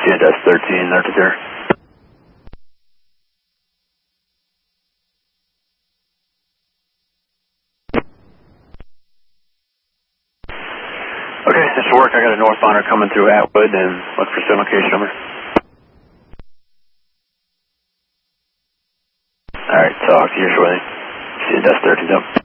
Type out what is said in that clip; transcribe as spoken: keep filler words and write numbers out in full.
C N S thirteen, Arctic Air. Okay, this should work. I got a northbounder coming through Atwood and look for same location number. Alright, talk to you shortly. C N S thirteen up.